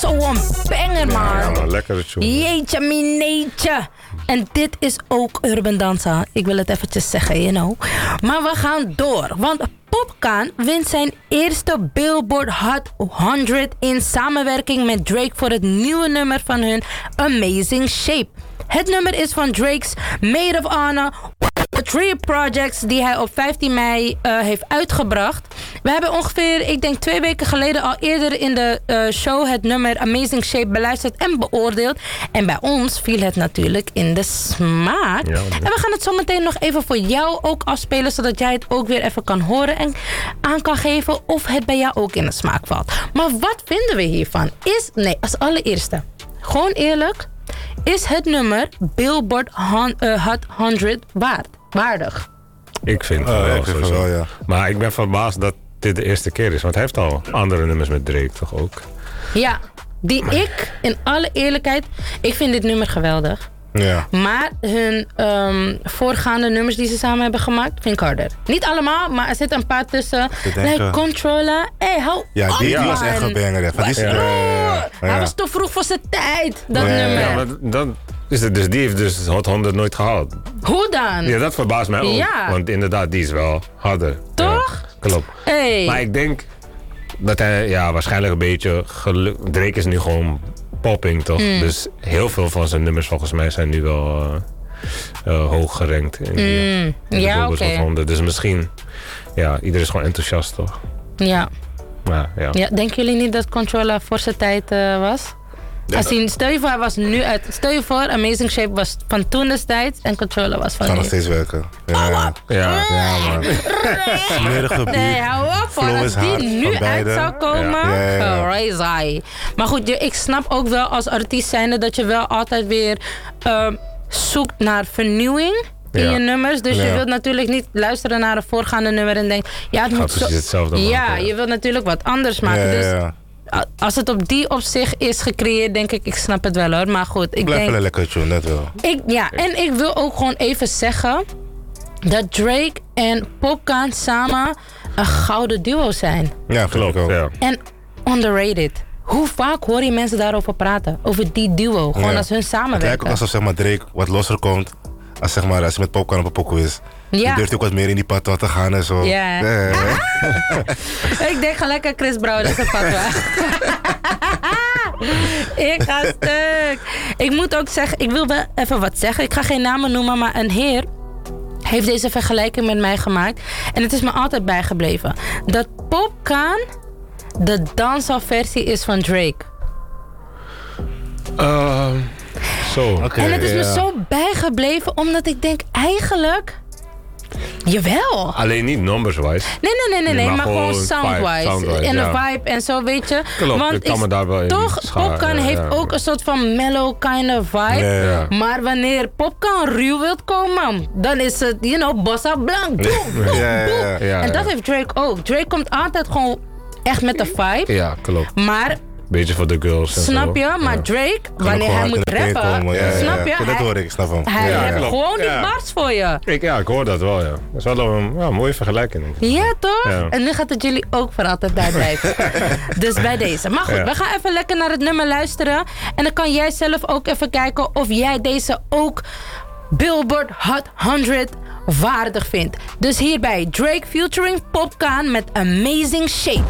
Zo'n banger, man. Ja, man, lekkere tune. Jeetje, mineetje. En dit is ook Urban Danza. Ik wil het eventjes zeggen, you know. Maar we gaan door. Want Popcaan wint zijn eerste Billboard Hot 100 in samenwerking met Drake voor het nieuwe nummer van hun Amazing Shape. Het nummer is van Drake's Maid of Honor Three Projects die hij op 15 mei heeft uitgebracht. We hebben ongeveer, ik denk 2 weken geleden al eerder in de show het nummer Amazing Shape beluisterd en beoordeeld. En bij ons viel het natuurlijk in de smaak. Ja, en we gaan het zo meteen nog even voor jou ook afspelen, zodat jij het ook weer even kan horen en aan kan geven of het bij jou ook in de smaak valt. Maar wat vinden we hiervan? Als allereerste, gewoon eerlijk, is het nummer Billboard Hot 100 waardig? Ik vind het wel, ja. Maar ik ben verbaasd dat dit de eerste keer is. Want hij heeft al andere nummers met Drake toch ook? Ja, in alle eerlijkheid, ik vind dit nummer geweldig. Ja. Maar hun voorgaande nummers die ze samen hebben gemaakt, vind ik harder. Niet allemaal, maar er zitten een paar tussen. Like Controller. Hou ja, die was echt een banger. Hij was te vroeg voor zijn tijd, dat nummer. Ja, maar dan is het dus, die heeft dus Hot 100 nooit gehaald. Hoe dan? Ja, dat verbaast mij ook. Ja. Want inderdaad, die is wel harder. Toch? Ja, klopt. Hey. Maar ik denk dat hij waarschijnlijk een beetje Drake is nu gewoon popping, toch? Dus heel veel van zijn nummers volgens mij zijn nu wel hoog gerankt. In de Hot 100. Dus misschien, iedereen is gewoon enthousiast, toch? Ja. Ja. Denken jullie niet dat Controller voor zijn tijd was? Stel je voor, hij was nu uit. Stel je voor, Amazing Shape was van toen destijds en Controller was van nu. Kan nog steeds werken. Ja, man. Smerige beat. Nee, hou op, als die nu uit zou komen. Crazy. Maar goed, ik snap ook wel als artiest zijnde dat je wel altijd weer zoekt naar vernieuwing in je nummers. Dus je wilt natuurlijk niet luisteren naar een voorgaande nummer en denken, het moet zo. Hetzelfde maken, je wilt natuurlijk wat anders maken. Als het op die opzicht is gecreëerd, denk ik snap het wel hoor. Maar goed, ik blijf denk... wel lekker tune, net wel. En ik wil ook gewoon even zeggen dat Drake en Popcaan samen een gouden duo zijn. Ja, klopt ook. Ja. En underrated. Hoe vaak hoor je mensen daarover praten? Over die duo, gewoon als hun samenwerken. Het lijkt ook alsof Drake wat losser komt als hij met Popcaan op een pokoe is. Je durft ook wat meer in die pad te gaan en zo. Ja. Ik denk gelijk aan Chris Brown in zijn pad. Ik ga stuk. Ik moet ook zeggen, ik wil wel even wat zeggen. Ik ga geen namen noemen, maar een heer heeft deze vergelijking met mij gemaakt. En het is me altijd bijgebleven. Dat Popcaan de dansversie is van Drake. En het is me zo bijgebleven, omdat ik denk eigenlijk... Jawel. Alleen niet numbers-wise. Nee, maar gewoon sound-wise. En de vibe en zo, weet je. Klopt, want ik kan me daar wel in Popcaan heeft ook een soort van mellow kind of vibe. Ja. Maar wanneer Popcaan ruw wilt komen, dan is het, bossa blank. En dat heeft Drake ook. Drake komt altijd gewoon echt met de vibe. Ja, klopt. Maar... beetje voor de girls. Snap je? Maar Drake, wanneer hij moet rappen, snap je? Dat hoor ik, snap hem. Hij rapt gewoon die bars voor je. Ik hoor dat wel, ja. Dat is wel een mooie vergelijking. Ja, toch? Ja. En nu gaat het jullie ook voor altijd bijblijven. Dus bij deze. Maar goed, we gaan even lekker naar het nummer luisteren. En dan kan jij zelf ook even kijken of jij deze ook Billboard Hot 100 waardig vindt. Dus hierbij Drake featuring Popcaan met Amazing Shape.